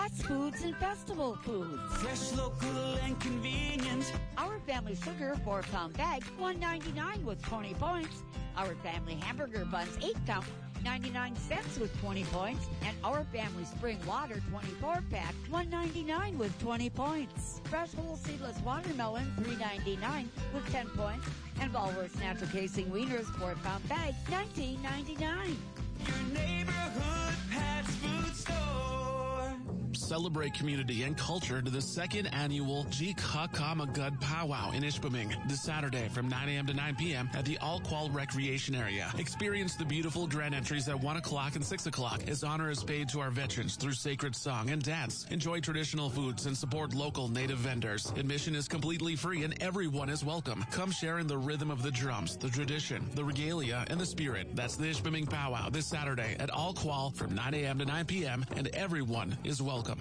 Pets Foods and Festival Foods. Fresh, local, and convenient. Our Family Sugar 4-pound bag, $1.99 with 20 points. Our Family Hamburger Buns 8-count, 99 cents with 20 points. And Our Family Spring Water 24-pack, $1.99 with 20 points. Fresh whole seedless watermelon, $3.99 with 10 points. And Walrus Natural Casing Wieners 4-pound bag, $19.99. Your neighborhood Pat's Food Store. Celebrate community and culture to the second annual Jikhakamagud Powwow in Ishpeming this Saturday from 9 a.m. to 9 p.m. at the Alqual Recreation Area. Experience the beautiful grand entries at 1 o'clock and 6 o'clock as honor is paid to our veterans through sacred song and dance. Enjoy traditional foods and support local native vendors. Admission is completely free and everyone is welcome. Come share in the rhythm of the drums, the tradition, the regalia, and the spirit. That's the Ishpeming Powwow this Saturday at Alqual from 9 a.m. to 9 p.m. and everyone is welcome.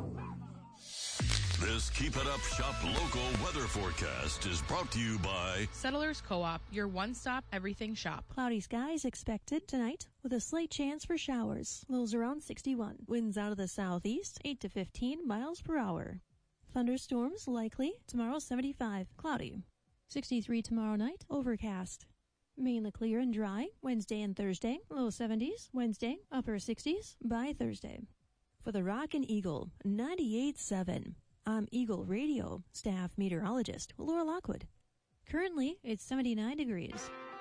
This Keep It Up Shop local weather forecast is brought to you by Settlers Co-op, your one-stop everything shop. Cloudy skies expected tonight with a slight chance for showers. Lows around 61. Winds out of the southeast, 8 to 15 miles per hour. Thunderstorms likely. Tomorrow 75. Cloudy. 63 tomorrow night. Overcast. Mainly clear and dry. Wednesday and Thursday. Low 70s. Wednesday. Upper 60s by Thursday. For the Rock and Eagle, 98.7. I'm Eagle Radio staff meteorologist Laura Lockwood. Currently, it's 79 degrees.